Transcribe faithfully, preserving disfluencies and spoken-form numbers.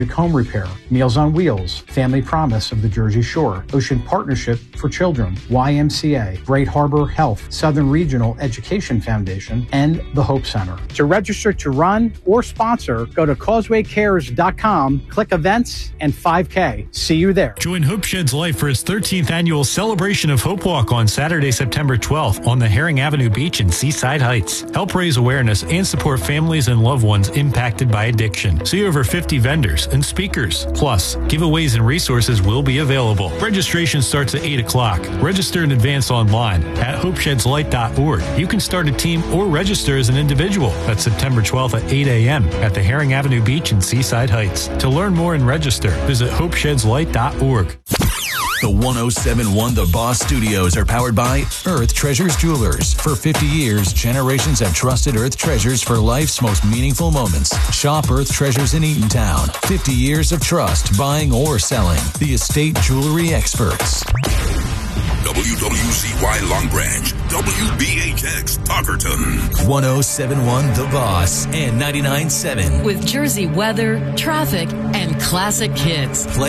Home Repair, Meals on Wheels, Family Promise of the Jersey Shore, Ocean Partnership for Children, Y M C A, Great Harbor Health, Southern Regional Education Foundation, and the Hope Center. To register to run or sponsor, go to causeway cares dot com, click events, and five K. See you there. Join Hope Sheds Life for its thirteenth annual Celebration of Hope Walk on Saturday, September twelfth on the Herring Avenue Beach in Seaside Heights. Help raise awareness and support families and loved ones impacted by addiction. See over fifty vendors and speakers. Plus, giveaways and resources will be available. Registration starts at eight o'clock. Register in advance online at hope sheds light dot org. You can start a team or register as an individual. That's September twelfth at eight a.m. at the Herring Avenue Beach in Seaside Heights. To learn more and register, visit hope sheds light dot org. The one oh seven point one The Boss Studios are powered by Earth Treasures Jewelers. For fifty years, generations have trusted Earth Treasures for life's most meaningful moments. Shop Earth Treasures in Eatontown. fifty years of trust, buying or selling. The estate jewelry experts. W W C Y Long Branch, W B H X Tuckerton. one oh seven point one The Boss and ninety-nine point seven. With Jersey weather, traffic, and classic hits. Play